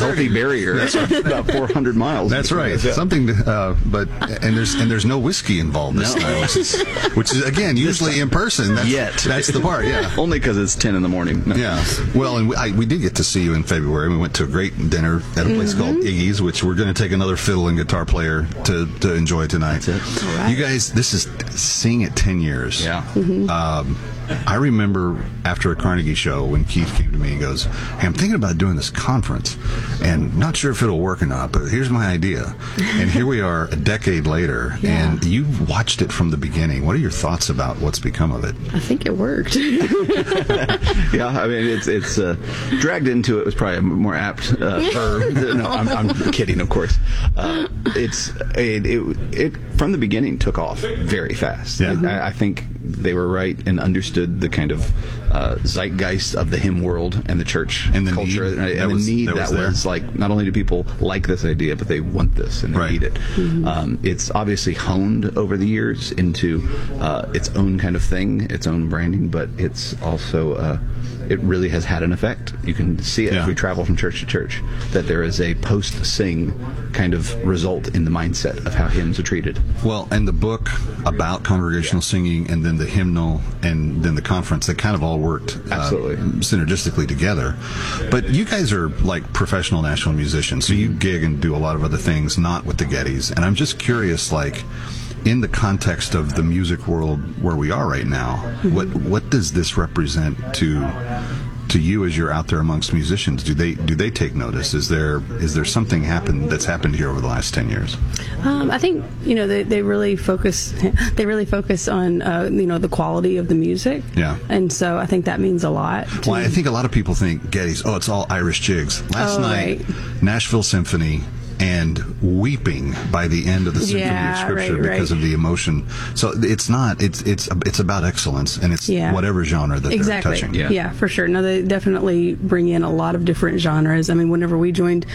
healthy barrier. That's about 400 miles. That's right. Something, and there's no whiskey involved this time, which is again usually in person. That's the part. Yeah. Only because it's 10 in the morning. No. Yeah. Well, and we did get to see you in February. We went to a great dinner at a place called Iggy's, which we're going to take another fiddle and guitar player to enjoy tonight. That's it. All right. You guys, this is Sing at 10 years. Yeah. I remember after a Carnegie show when Keith came to me and goes, "Hey, I'm thinking about doing this conference and not sure if it'll work or not, but here's my idea." And here we are a decade later, and you've watched it from the beginning. What are your thoughts about what's become of it? I think it worked. Yeah, I mean, it's dragged into it was probably a more apt verb. No, I'm kidding, of course. It from the beginning took off very fast. Yeah. I think they were right and understood the kind of zeitgeist of the hymn world and the church and the culture need. and the need that was like, not only do people like this idea, but they want this and they need it. It's obviously honed over the years into its own kind of thing, its own branding, but it's also it really has had an effect. You can see it if we travel from church to church, that there is a post-sing kind of result in the mindset of how hymns are treated. Well, and the book about congregational singing, and then the hymnal, and then the conference, they kind of all worked absolutely synergistically together. But you guys are like professional national musicians, so you gig and do a lot of other things, not with the Gettys. And I'm just curious, like, in the context of the music world where we are right now, what does this represent to you as you're out there amongst musicians? Do they take notice? Is there something that's happened here over the last 10 years? I think they really focus on the quality of the music. Yeah. And so I think that means a lot. Well, I think a lot of people think Gettys, it's all Irish jigs. Last night, Nashville Symphony, and weeping by the end of the Symphony of Scripture because of the emotion. So it's not. It's about excellence, and it's whatever genre that they're touching. Yeah, for sure. No, they definitely bring in a lot of different genres. I mean, whenever we joined,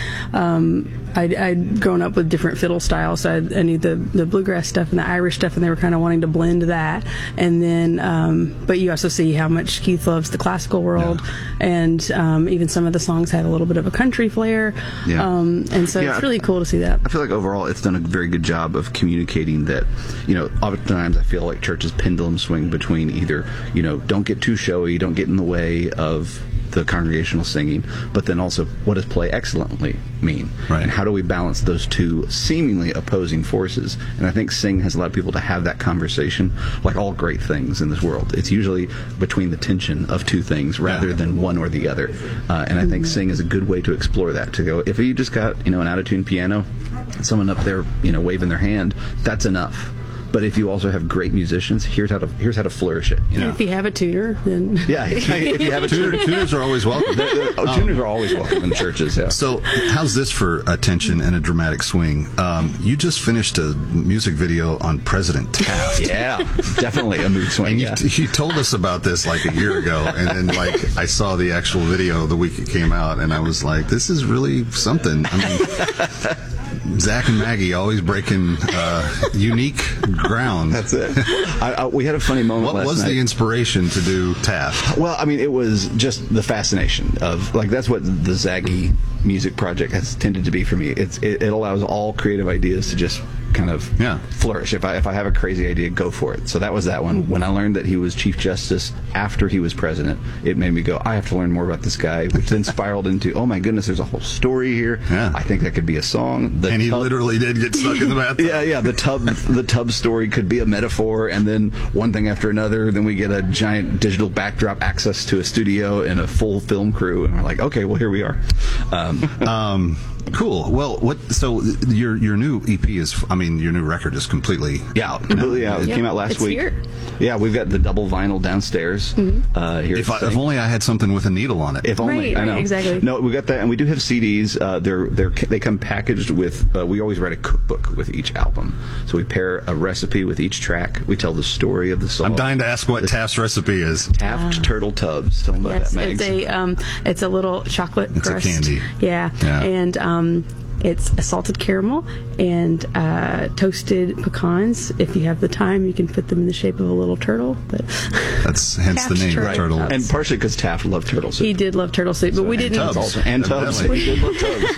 I'd grown up with different fiddle styles, so I knew the bluegrass stuff and the Irish stuff, and they were kind of wanting to blend that. And then, but you also see how much Keith loves the classical world, and even some of the songs had a little bit of a country flair. And so it's really cool to see that. I feel like overall it's done a very good job of communicating that, oftentimes I feel like churches pendulum swing between either, don't get too showy, don't get in the way of the congregational singing, but then also what does play excellently mean? Right. And how do we balance those two seemingly opposing forces? And I think Sing has allowed people to have that conversation, like all great things in this world. It's usually between the tension of two things rather than one or the other. And I think Sing is a good way to explore that, to go, if you just got, an out-of-tune piano, someone up there, waving their hand, that's enough. But if you also have great musicians, here's how to flourish it. And if you have a tuner, then if you have a tuner, tuners are always welcome. Tuners are always welcome in churches. Yeah. So, how's this for attention and a dramatic swing? You just finished a music video on President Taft. Yeah, definitely a mood swing. And you told us about this like a year ago, and then I saw the actual video the week it came out, and I was like, this is really something. I mean, Zach and Maggie always breaking unique ground. That's it. We had a funny moment last night. What was the inspiration to do Taft? Well, I mean, it was just the fascination of, that's what the Zaggy music project has tended to be for me. It allows all creative ideas to just kind of flourish. If I have a crazy idea, go for it. So that was that one. When I learned that he was Chief Justice after he was president, it made me go, I have to learn more about this guy, which then spiraled into, oh my goodness, there's a whole story here. Yeah. I think that could be a song. And he literally did get stuck in the bathtub. Yeah. The tub story could be a metaphor, and then one thing after another, then we get a giant digital backdrop, access to a studio and a full film crew, and we're like, okay, well, here we are. Cool. Well, so your new EP your new record is completely out. Completely out. It came out last week. Here. Yeah, we've got the double vinyl downstairs. Here. If only I had something with a needle on it. If only. I know. Exactly. No, we got that, and we do have CDs. They come packaged with. We always write a cookbook with each album, so we pair a recipe with each track. We tell the story of the song. I'm dying to ask what Taft's recipe is. Taft turtle tubs. Tell them about that, Mags. It's a little chocolate crust. It's a candy. Yeah. And it's a salted caramel and toasted pecans. If you have the time, you can put them in the shape of a little turtle. But that's hence the name, turtle. And partially because Taft loved turtle soup. He did love turtle soup, but we didn't. And tubs. He did love tubs.